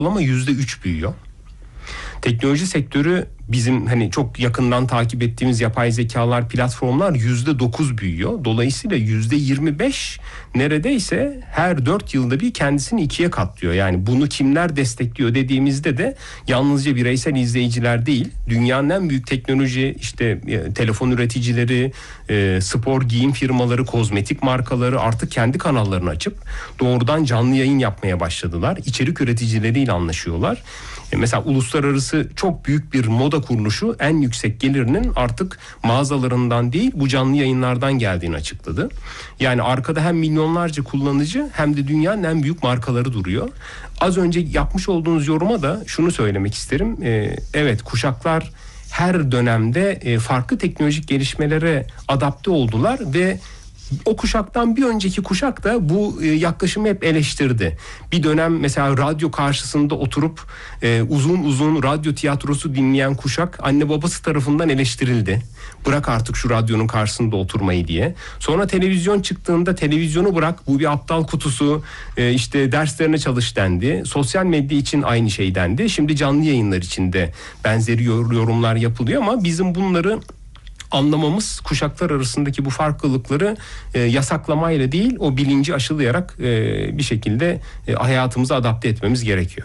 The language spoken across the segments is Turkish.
ortalama %3 büyüyor. Teknoloji sektörü bizim hani çok yakından takip ettiğimiz yapay zekalar, platformlar %9 büyüyor. Dolayısıyla %25 neredeyse her 4 yılda bir kendisini 2'ye katlıyor. Yani bunu kimler destekliyor dediğimizde de yalnızca bireysel izleyiciler değil, dünyanın en büyük teknoloji telefon üreticileri, spor giyim firmaları, kozmetik markaları artık kendi kanallarını açıp doğrudan canlı yayın yapmaya başladılar. İçerik üreticileriyle anlaşıyorlar. Mesela uluslararası çok büyük bir moda kuruluşu en yüksek gelirinin artık mağazalarından değil bu canlı yayınlardan geldiğini açıkladı. Yani arkada hem milyonlarca kullanıcı hem de dünyanın en büyük markaları duruyor. Az önce yapmış olduğunuz yoruma da şunu söylemek isterim. Evet, kuşaklar her dönemde farklı teknolojik gelişmelere adapte oldular ve o kuşaktan bir önceki kuşak da bu yaklaşımı hep eleştirdi. Bir dönem mesela radyo karşısında oturup uzun uzun radyo tiyatrosu dinleyen kuşak anne babası tarafından eleştirildi. Bırak artık şu radyonun karşısında oturmayı diye. Sonra televizyon çıktığında televizyonu bırak, bu bir aptal kutusu, derslerine çalış dendi. Sosyal medya için aynı şey dendi. Şimdi canlı yayınlar için de benzeri yorumlar yapılıyor ama bizim bunları anlamamız, kuşaklar arasındaki bu farklılıkları yasaklamayla değil, o bilinci aşılayarak bir şekilde hayatımıza adapte etmemiz gerekiyor.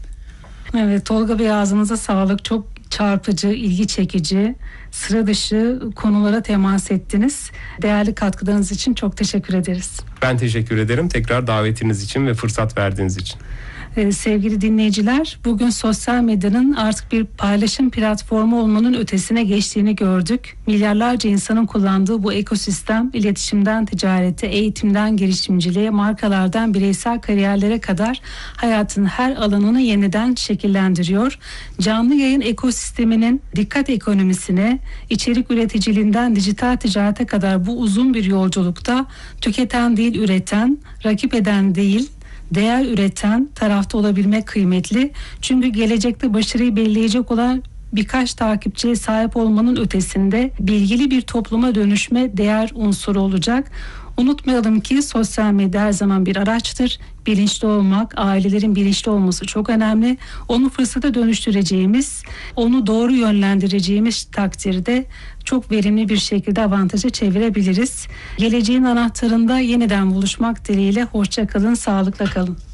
Evet, Tolga Bey, ağzınıza sağlık. Çok çarpıcı, ilgi çekici, sıra dışı konulara temas ettiniz. Değerli katkılarınız için çok teşekkür ederiz. Ben teşekkür ederim tekrar davetiniz için ve fırsat verdiğiniz için. Sevgili dinleyiciler, bugün sosyal medyanın artık bir paylaşım platformu olmanın ötesine geçtiğini gördük. Milyarlarca insanın kullandığı bu ekosistem, iletişimden ticarete, eğitimden girişimciliğe, markalardan bireysel kariyerlere kadar hayatın her alanını yeniden şekillendiriyor. Canlı yayın ekosisteminin dikkat ekonomisine, içerik üreticiliğinden dijital ticarete kadar bu uzun bir yolculukta tüketen değil üreten, rakip eden değil, değer üreten tarafta olabilmek kıymetli. Çünkü gelecekte başarıyı belirleyecek olan birkaç takipçiye sahip olmanın ötesinde bilgili bir topluma dönüşme değer unsuru olacak. Unutmayalım ki sosyal medya her zaman bir araçtır. Bilinçli olmak, ailelerin bilinçli olması çok önemli. Onu fırsata dönüştüreceğimiz, onu doğru yönlendireceğimiz takdirde çok verimli bir şekilde avantaja çevirebiliriz. Geleceğin anahtarında yeniden buluşmak dileğiyle. Hoşça kalın, sağlıkla kalın.